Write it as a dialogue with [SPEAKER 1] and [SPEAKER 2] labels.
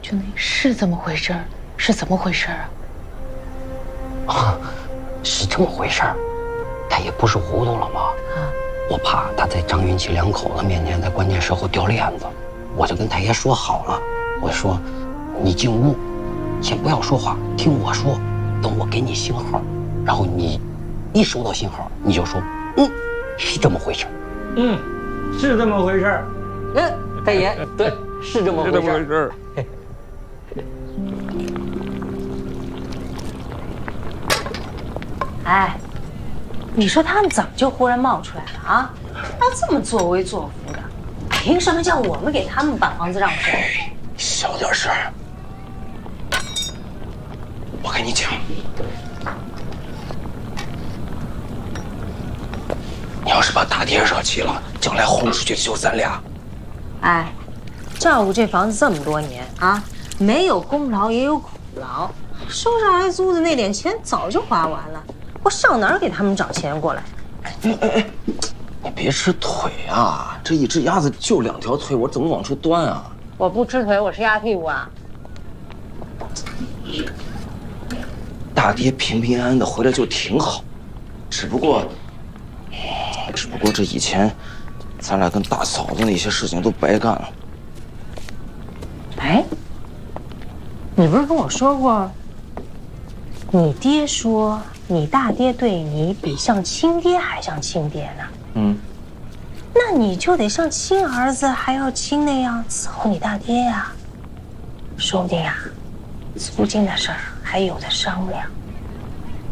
[SPEAKER 1] 就那是这么回事儿？是怎么回事儿啊？
[SPEAKER 2] 啊，是这么回事儿。他也不是糊涂了吗？我怕他在张云奇2口子面前在关键时候掉链子，我就跟太爷说好了，我说你进屋，先不要说话，听我说，等我给你信号，然后你一收到信号，你就说是这么回事。
[SPEAKER 3] 是这么回事。
[SPEAKER 2] 太爷，对，是这么回事。
[SPEAKER 4] 哎，你说他们怎么就忽然冒出来了啊？还这么作威作福的，凭什么叫我们给他们把房子让出来？
[SPEAKER 5] 小点声。我跟你讲，你要是把大爹惹急了，将来轰出去就咱俩。
[SPEAKER 4] 哎，照顾这房子这么多年啊，没有功劳也有苦劳，收上来租的那点钱早就花完了，我上哪儿给他们找钱过来？
[SPEAKER 5] 你别吃腿啊！这一只鸭子就2条腿，我怎么往出端啊？
[SPEAKER 4] 我不吃腿，我是鸭屁股啊！
[SPEAKER 5] 大爹平平安安的回来就挺好，只不过这以前咱俩跟大嫂子那些事情都白干了。
[SPEAKER 4] 哎，你不是跟我说过，你爹说你大爹对你比像亲爹还像亲爹呢？那你就得像亲儿子还要亲那样伺候你大爹呀。说不定啊，租金的事儿还有的商量。